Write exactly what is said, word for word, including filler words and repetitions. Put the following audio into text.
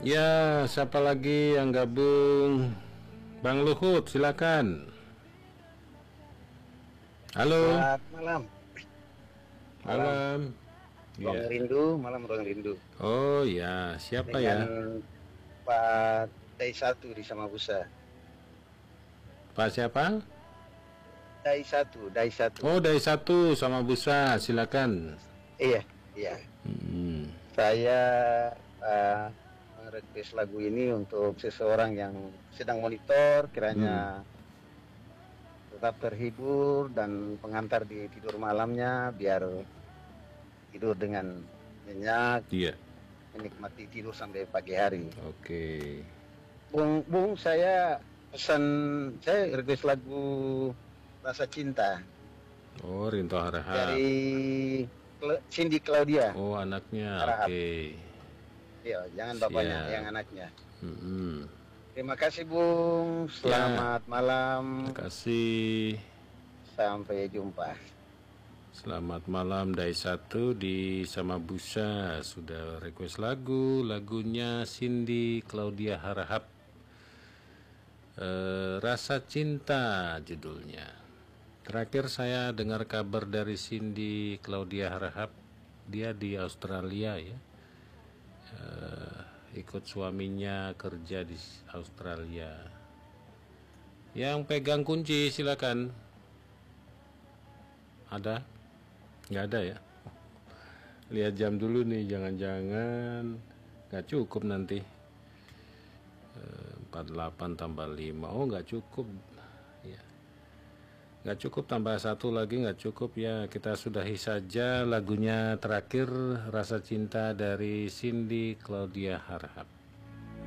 Ya, siapa lagi yang gabung? Bang Luhut, silakan. Halo, Selamat malam, malam malam. Ruang Ya. Rindu, malam Ruang Rindu Oh ya, siapa dengan ya? Pak Dai Satu di Samabusa. Pak siapa? Dai Satu, Dai Satu. Oh, dari satu sama Busa, silakan. Iya, iya. Hmm, Saya uh, merequest lagu ini untuk seseorang yang sedang monitor, hmm, kiranya tetap terhibur dan pengantar di tidur malamnya, biar tidur dengan nyenyak, iya. menikmati tidur sampai pagi hari. Oke. Bung, Bung, saya pesan, saya request lagu Rasa Cinta Oh, Rinto Harahap. dari Cla- Cindy Claudia Oh, anaknya. Harahap. Oke. Iya, jangan bapaknya, yang Siap. anaknya. Hmm, Terima kasih, Bung. ya, Selamat malam. terima kasih. Sampai jumpa. Selamat malam Dai Satu di Samabusa. Sudah request lagu, lagunya Cindy Claudia Harahap. Eh, Rasa Cinta judulnya. Terakhir saya dengar kabar dari Cindy Claudia Harahap, dia di Australia ya. Eh, ikut suaminya kerja di Australia. Yang pegang kunci silakan. Ada? Nggak ada ya? Lihat jam dulu nih, jangan-jangan nggak cukup nanti. Eh, empat puluh delapan tambah lima, oh nggak cukup ya. Nggak cukup, tambah satu lagi nggak cukup ya. Kita sudahi saja lagunya terakhir, Rasa Cinta dari Cindy Claudia Harahap.